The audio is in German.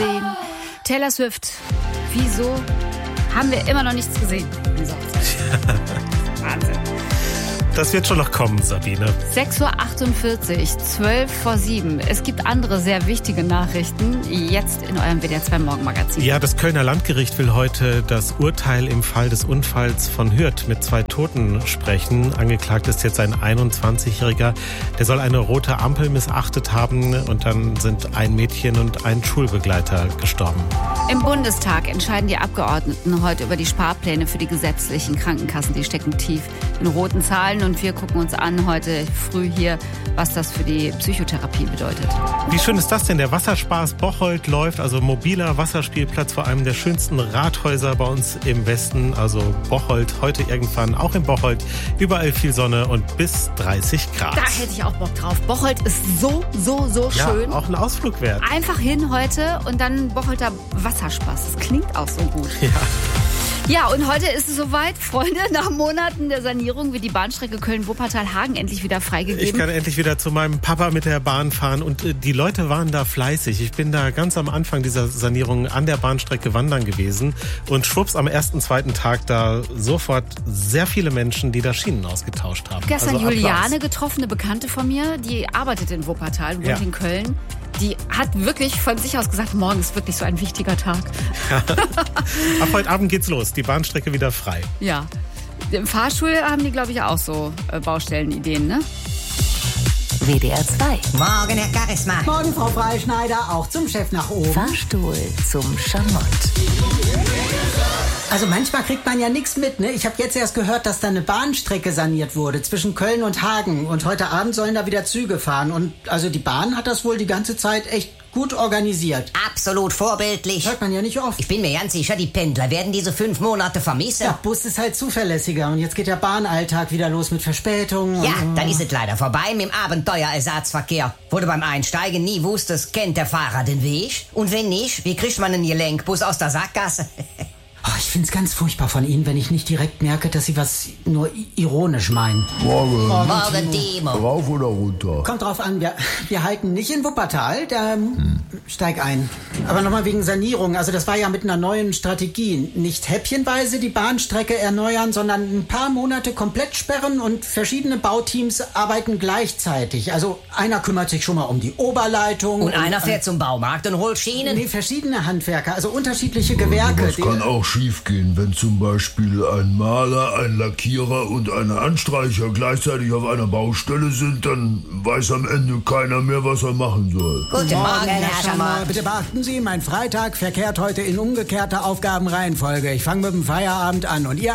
gesehen. Taylor Swift, wieso haben wir immer noch nichts gesehen? Wahnsinn. Das wird schon noch kommen, Sabine. 6.48 Uhr, 6:12. Es gibt andere sehr wichtige Nachrichten jetzt in eurem WDR 2 Morgenmagazin. Ja, das Kölner Landgericht will heute das Urteil im Fall des Unfalls von Hürth mit 2 Toten sprechen. Angeklagt ist jetzt ein 21-Jähriger. Der soll eine rote Ampel missachtet haben und dann sind ein Mädchen und ein Schulbegleiter gestorben. Im Bundestag entscheiden die Abgeordneten heute über die Sparpläne für die gesetzlichen Krankenkassen. Die stecken tief in roten Zahlen und wir gucken uns an heute früh hier, was das für die Psychotherapie bedeutet. Wie schön ist das denn? Der Wasserspaß Bocholt läuft, also mobiler Wasserspielplatz vor einem der schönsten Rathäuser bei uns im Westen, also Bocholt, heute irgendwann auch in Bocholt, überall viel Sonne und bis 30 Grad. Da hätte ich auch Bock drauf. Bocholt ist so schön. Ja, auch ein Ausflug wert. Einfach hin heute und dann Bocholter Wasserspaß. Das klingt auch so gut. Ja. Ja, und heute ist es soweit, Freunde. Nach Monaten der Sanierung wird die Bahnstrecke Köln-Wuppertal-Hagen endlich wieder freigegeben. Ich kann endlich wieder zu meinem Papa mit der Bahn fahren und die Leute waren da fleißig. Ich bin da ganz am Anfang dieser Sanierung an der Bahnstrecke wandern gewesen und schwupps am ersten, zweiten Tag da sofort sehr viele Menschen, die da Schienen ausgetauscht haben. Gestern also Juliane getroffen, eine Bekannte von mir, die arbeitet in Wuppertal, wohnt in Köln. Die hat wirklich von sich aus gesagt, morgen ist wirklich so ein wichtiger Tag. Ab heute Abend geht's los, die Bahnstrecke wieder frei. Ja, im Fahrstuhl haben die, glaube ich, auch so Baustellenideen, ne? WDR 2. Morgen, Herr Charisma. Morgen, Frau Freischneider, auch zum Chef nach oben. Fahrstuhl zum Schamott. Also manchmal kriegt man ja nichts mit, ne? Ich habe jetzt erst gehört, dass da eine Bahnstrecke saniert wurde zwischen Köln und Hagen. Und heute Abend sollen da wieder Züge fahren. Und also die Bahn hat das wohl die ganze Zeit echt gut organisiert. Absolut vorbildlich. Hört man ja nicht oft. Ich bin mir ganz sicher, die Pendler werden diese 5 Monate vermissen. Der Bus ist halt zuverlässiger. Und jetzt geht der Bahnalltag wieder los mit Verspätungen. Ja, dann ist es leider vorbei mit dem Abenteuerersatzverkehr. Wo du beim Einsteigen nie wusstest, kennt der Fahrer den Weg? Und wenn nicht, wie kriegt man einen Gelenkbus aus der Sackgasse? Oh, ich find's ganz furchtbar von Ihnen, wenn ich nicht direkt merke, dass Sie was nur ironisch meinen. Morgen, Demo. Rauf oder runter? Kommt drauf an, wir halten nicht in Wuppertal, steig ein. Aber nochmal wegen Sanierung, also das war ja mit einer neuen Strategie. Nicht häppchenweise die Bahnstrecke erneuern, sondern ein paar Monate komplett sperren und verschiedene Bauteams arbeiten gleichzeitig. Also einer kümmert sich schon mal um die Oberleitung. Und einer fährt zum Baumarkt und holt Schienen. Nee, verschiedene Handwerker, also unterschiedliche Gewerke. Das kann auch schief gehen, wenn zum Beispiel ein Maler, ein Lackierer und ein Anstreicher gleichzeitig auf einer Baustelle sind, dann weiß am Ende keiner mehr, was er machen soll. Guten Morgen, Herr Schamott. Bitte beachten Sie, mein Freitag verkehrt heute in umgekehrter Aufgabenreihenfolge. Ich fange mit dem Feierabend an und ihr